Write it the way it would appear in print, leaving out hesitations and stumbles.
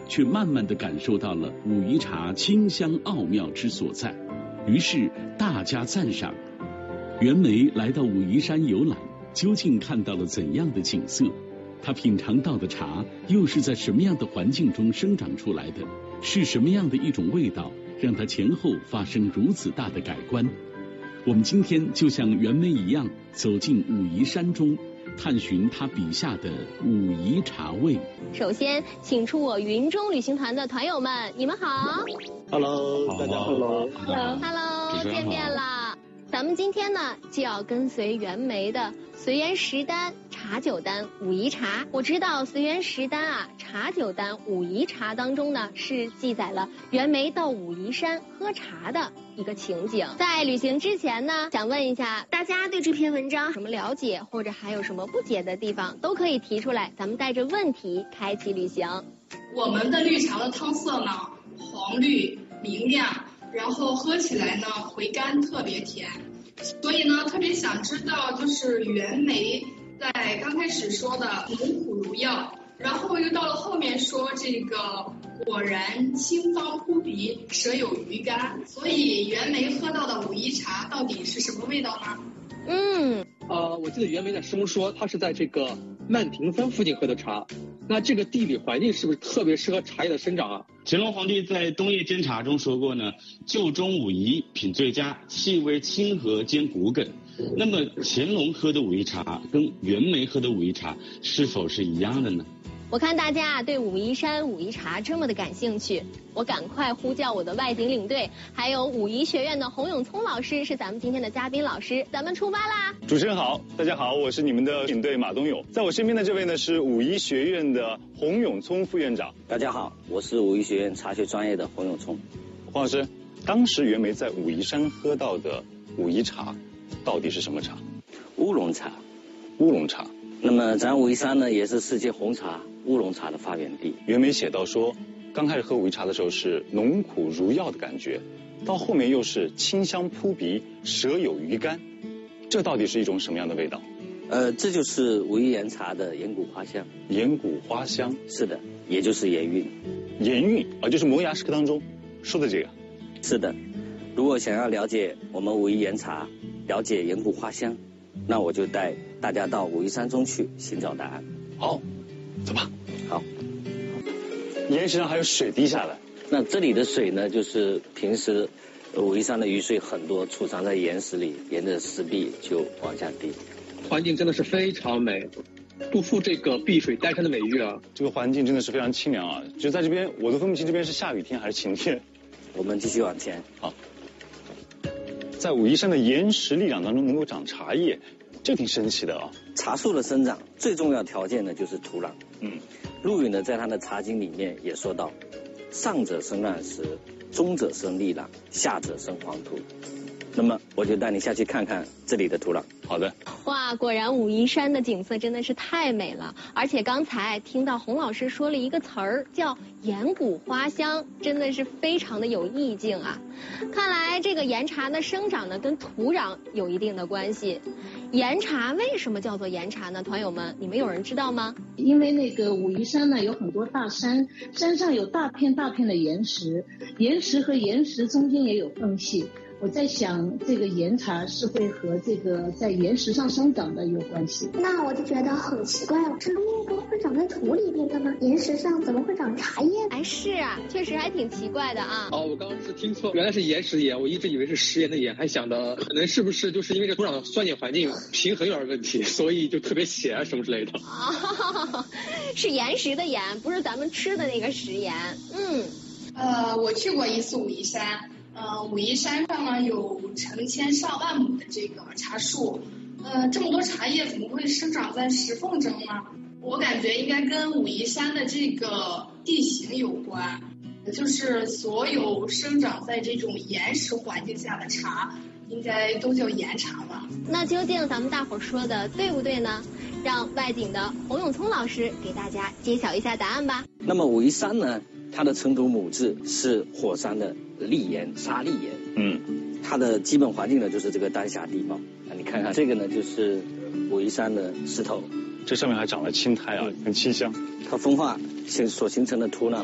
却慢慢地感受到了武夷茶清香奥妙之所在，于是大加赞赏。袁枚来到武夷山游览，究竟看到了怎样的景色？他品尝到的茶又是在什么样的环境中生长出来的？是什么样的一种味道，让他前后发生如此大的改观？我们今天就像袁枚一样，走进武夷山中，探寻他笔下的武夷茶味。 首先，请出我云中旅行团的团友们，你们好。 Hello， 大家好。 Hello， 见面了。咱们今天呢，就要跟随袁枚的随园食单茶酒单武夷茶。我知道随园食单啊，茶酒单武夷茶当中呢，是记载了袁枚到武夷山喝茶的一个情景。在旅行之前呢，想问一下大家对这篇文章什么了解，或者还有什么不解的地方，都可以提出来，咱们带着问题开启旅行。 我们的绿茶的汤色呢，黄绿明亮，然后喝起来呢回甘，特别甜。所以呢，特别想知道，就是袁枚在刚开始说的浓苦如药，然后又到了后面说这个果然清芳扑鼻，舌有余甘。所以袁枚喝到的武夷茶到底是什么味道呢？ 我记得袁枚在诗中说，他是在这个曼亭山附近喝的茶。那这个地理环境是不是特别适合茶叶的生长啊？ 乾隆皇帝在《东野监察》中说过呢，旧中武夷品最佳，气味清和兼骨梗。那么乾隆喝的武夷茶跟袁枚喝的武夷茶是否是一样的呢？ 我看大家对武夷山武夷茶这么的感兴趣，我赶快呼叫我的外景领队，还有武夷学院的洪永聪老师是咱们今天的嘉宾老师，咱们出发啦！ 主持人好，大家好，我是你们的领队马东勇，在我身边的这位呢是武夷学院的洪永聪副院长。 大家好，我是武夷学院茶学专业的洪永聪。 洪老师，当时袁枚在武夷山喝到的武夷茶到底是什么茶？ 乌龙茶。 乌龙茶。 那么咱武夷山呢，也是世界红茶乌龙茶的发源地。 袁枚写到说，刚开始喝武夷茶的时候是浓苦如药的感觉，到后面又是清香扑鼻，舌有余甘，这到底是一种什么样的味道？ 这就是武夷岩茶的岩谷花香。 岩谷花香， 是的，也就是岩韵。 岩韵啊，就是磨牙时刻当中说的这个。 是的，如果想要了解我们武夷岩茶，了解岩谷花香，那我就带大家到武夷山中去寻找答案。 好，走吧。 好。 岩石上还有水滴下来。 那这里的水呢，就是平时武夷山的雨水很多，储藏在岩石里，沿着石壁就往下滴。 环境真的是非常美，不负这个碧水丹山的美誉啊！ 这个环境真的是非常清凉啊！就在这边，我都分不清这边是下雨天还是晴天。 我们继续往前。 好，在武夷山的岩石力量当中能够长茶叶，这挺神奇的啊！ 茶树的生长最重要条件呢就是土壤。陆羽呢在他的《茶经》里面也说到，上者生乱石，中者生砾壤，下者生黄土。那么我就带你下去看看这里的土壤。 好的。 哇，果然武夷山的景色真的是太美了，而且刚才听到洪老师说了一个词儿叫岩谷花香，真的是非常的有意境啊。看来这个岩茶的生长呢跟土壤有一定的关系。岩茶为什么叫做岩茶呢？团友们，你们有人知道吗？ 因为那个武夷山呢有很多大山，山上有大片大片的岩石，岩石和岩石中间也有缝隙。我在想，这个岩茶是会和这个在岩石上生长的有关系。 那我就觉得很奇怪了，这路不会长在土里边的吗？岩石上怎么会长茶叶？ 哎，是啊，确实还挺奇怪的啊。 哦，我刚刚是听错，原来是岩石岩，我一直以为是食盐的盐，还想的可能是不是就是因为这土壤酸碱环境平衡有点问题，所以就特别咸什么之类的。 是岩石的岩，不是咱们吃的那个食盐。 我去过一次武夷山。武夷山上呢有成千上万亩的这个茶树，这么多茶叶怎么会生长在石缝中呢？我感觉应该跟武夷山的这个地形有关，就是所有生长在这种岩石环境下的茶，应该都叫岩茶吧？ 那究竟咱们大伙说的对不对呢？让外景的洪永聪老师给大家揭晓一下答案吧。 那么武夷山呢，它的成土母质是火山的砾岩、沙砾岩。它的基本环境呢就是这个丹霞地貌。你看看这个呢就是武夷山的石头， 这上面还长了青苔啊，很清香。 它风化所形成的土壤